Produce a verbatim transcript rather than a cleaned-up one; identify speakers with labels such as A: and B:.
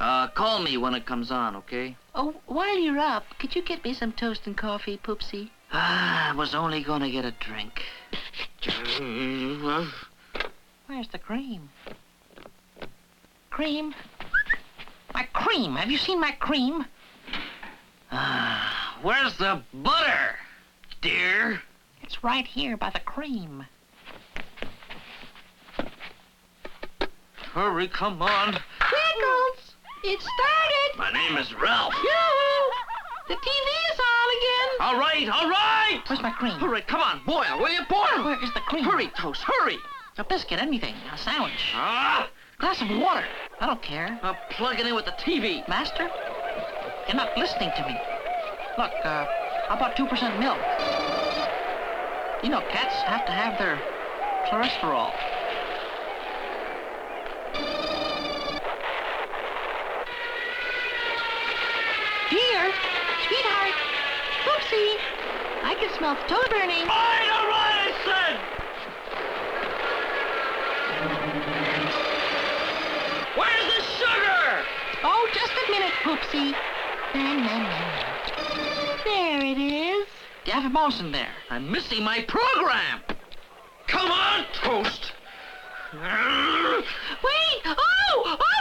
A: Uh, call me when it comes on, okay?
B: Oh, while you're up, could you get me some toast and coffee, Poopsie?
A: Ah, I was only gonna get a drink.
B: Where's the cream? Cream? My cream! Have you seen my cream?
A: Ah, where's the butter, dear?
B: It's right here by the cream.
A: Hurry, come on.
B: Pickles! It started!
A: My name is Ralph.
B: Yoo-hoo! The T V is on again!
A: All right, all right!
B: Where's my cream?
A: Hurry, come on, boil, will you? Boil!
B: Where is the cream?
A: Hurry, Toast, hurry!
B: A biscuit, anything. A sandwich.
A: Ah!
B: Glass of water. I don't care.
A: Uh, plug it in with the T V.
B: Master? You're not listening to me. Look, uh, how about two percent milk? You know, cats have to have their cholesterol. Dear, sweetheart, Poopsie, I can smell the toast burning.
A: All right, all right, I said! Where's the sugar?
B: Oh, just a minute, Poopsie. Na, na, na, na. There it is. You have a mouse in there.
A: I'm missing my program. Come on, Toast.
B: Wait! Oh! Oh!